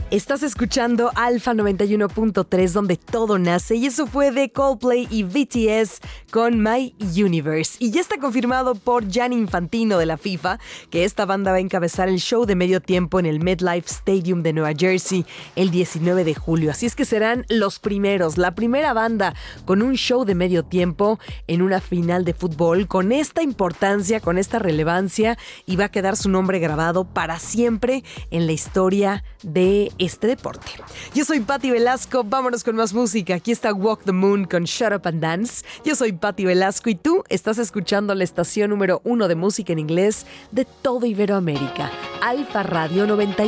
Estás escuchando Alfa 91.3, donde todo nace, y eso fue de Coldplay y BTS con My Universe. Y ya está confirmado por Gianni Infantino de la FIFA que esta banda va a encabezar el show de medio tiempo en el MetLife Stadium de Nueva Jersey el 19 de julio. Así es que serán los primeros, la primera banda con un show de medio tiempo en una final de fútbol con esta importancia, con esta relevancia, y va a quedar su nombre grabado para siempre en la historia de este deporte. Yo soy Patti Velasco, vámonos con más música. Aquí está Walk the Moon con Shut Up and Dance. Yo soy Patti Velasco y tú estás escuchando la estación número 1 de música en inglés de toda Iberoamérica, Alfa Radio 91.